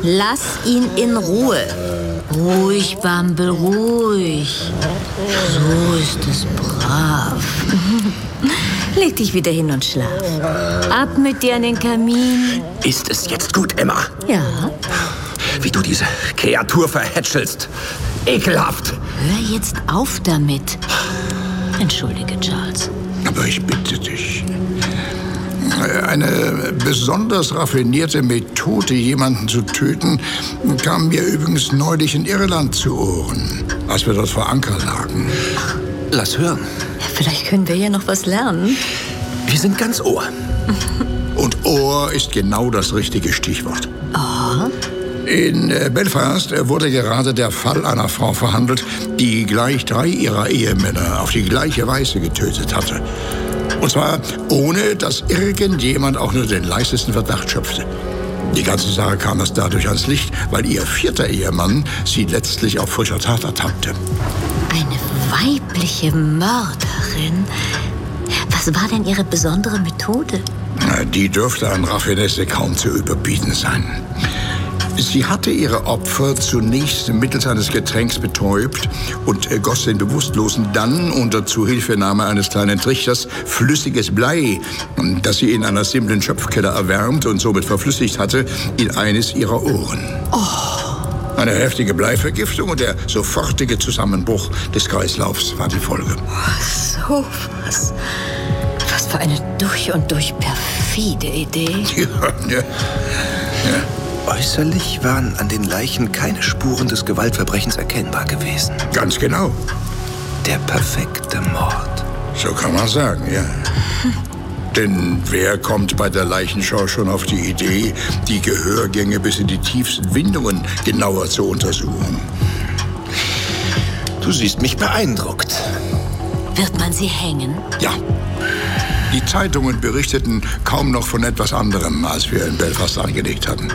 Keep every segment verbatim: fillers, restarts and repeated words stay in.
Lass ihn in Ruhe. Ruhig, Bumble, ruhig. So ist es brav. Leg dich wieder hin und schlaf. Ab mit dir an den Kamin. Ist es jetzt gut, Emma? Ja. Wie du diese Kreatur verhätschelst. Ekelhaft. Hör jetzt auf damit. Entschuldige, Charles. Aber ich bitte dich. Eine besonders raffinierte Methode, jemanden zu töten, kam mir übrigens neulich in Irland zu Ohren, als wir dort vor Anker lagen. Lass hören. Ja, vielleicht können wir hier noch was lernen. Wir sind ganz Ohr. Und Ohr ist genau das richtige Stichwort. Oh. In Belfast wurde gerade der Fall einer Frau verhandelt, die gleich drei ihrer Ehemänner auf die gleiche Weise getötet hatte. Und zwar ohne, dass irgendjemand auch nur den leichtesten Verdacht schöpfte. Die ganze Sache kam erst dadurch ans Licht, weil ihr vierter Ehemann sie letztlich auf frischer Tat ertappte. Eine weibliche Mörderin? Was war denn ihre besondere Methode? Die dürfte an Raffinesse kaum zu überbieten sein. Sie hatte ihre Opfer zunächst mittels eines Getränks betäubt und goss den Bewusstlosen dann unter Zuhilfenahme eines kleinen Trichters flüssiges Blei, das sie in einer simplen Schöpfkelle erwärmt und somit verflüssigt hatte, in eines ihrer Ohren. Oh. Eine heftige Bleivergiftung und der sofortige Zusammenbruch des Kreislaufs war die Folge. Oh, so was. Was für eine durch und durch perfide Idee. Ja, ja, ja. Äußerlich waren an den Leichen keine Spuren des Gewaltverbrechens erkennbar gewesen. Ganz genau. Der perfekte Mord. So kann man sagen, ja. Hm. Denn wer kommt bei der Leichenschau schon auf die Idee, die Gehörgänge bis in die tiefsten Windungen genauer zu untersuchen? Du siehst mich beeindruckt. Wird man sie hängen? Ja. Die Zeitungen berichteten kaum noch von etwas anderem, als wir in Belfast angelegt hatten.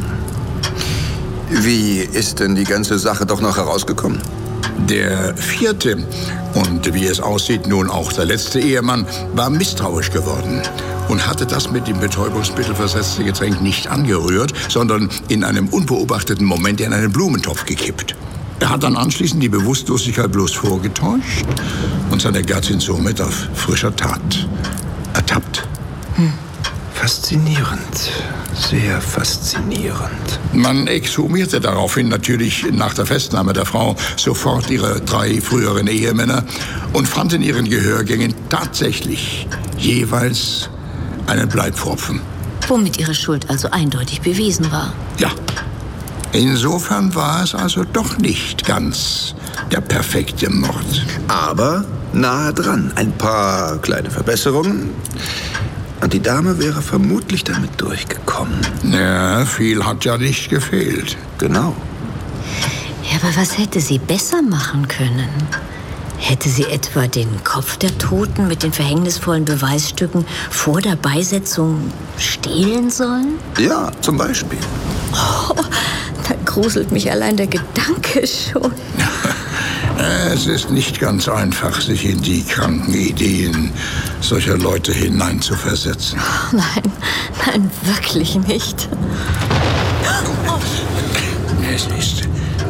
Wie ist denn die ganze Sache doch noch herausgekommen? Der vierte und wie es aussieht nun auch der letzte Ehemann war misstrauisch geworden und hatte das mit dem Betäubungsmittel versetzte Getränk nicht angerührt, sondern in einem unbeobachteten Moment in einen Blumentopf gekippt. Er hat dann anschließend die Bewusstlosigkeit bloß vorgetäuscht und seine Gattin somit auf frischer Tat ertappt. Hm. Faszinierend. Sehr faszinierend. Man exhumierte daraufhin natürlich nach der Festnahme der Frau sofort ihre drei früheren Ehemänner und fand in ihren Gehörgängen tatsächlich jeweils einen Bleipfropfen. Womit ihre Schuld also eindeutig bewiesen war. Ja. Insofern war es also doch nicht ganz der perfekte Mord. Aber nahe dran. Ein paar kleine Verbesserungen. Und die Dame wäre vermutlich damit durchgekommen. Ja, viel hat ja nicht gefehlt. Genau. Ja, aber was hätte sie besser machen können? Hätte sie etwa den Kopf der Toten mit den verhängnisvollen Beweisstücken vor der Beisetzung stehlen sollen? Ja, zum Beispiel. Oh, da gruselt mich allein der Gedanke schon. Es ist nicht ganz einfach, sich in die kranken Ideen solcher Leute hineinzuversetzen. Nein, nein, wirklich nicht. Es ist...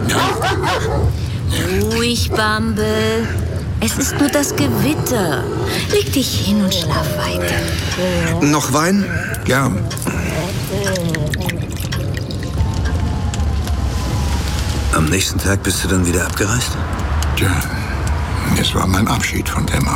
Ruhig, Bumble. Es ist nur das Gewitter. Leg dich hin und schlaf weiter. Noch Wein? Gern. Am nächsten Tag bist du dann wieder abgereist? Tja, es war mein Abschied von Emma.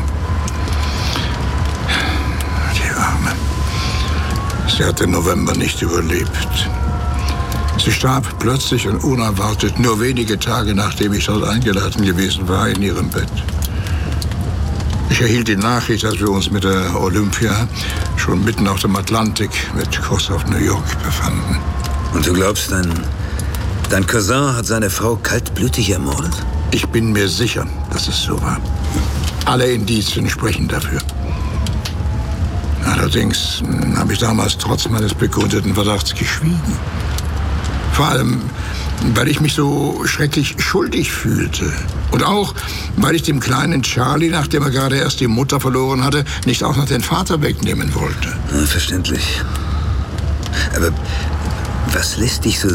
Die Arme. Sie hat den November nicht überlebt. Sie starb plötzlich und unerwartet, nur wenige Tage nachdem ich dort eingeladen gewesen war, in ihrem Bett. Ich erhielt die Nachricht, dass wir uns mit der Olympia schon mitten auf dem Atlantik mit Kurs auf New York befanden. Und du glaubst, dein, dein Cousin hat seine Frau kaltblütig ermordet? Ich bin mir sicher, dass es so war. Alle Indizien sprechen dafür. Allerdings habe ich damals trotz meines begründeten Verdachts geschwiegen. Vor allem, weil ich mich so schrecklich schuldig fühlte. Und auch, weil ich dem kleinen Charlie, nachdem er gerade erst die Mutter verloren hatte, nicht auch noch den Vater wegnehmen wollte. Ja, verständlich. Aber was lässt dich so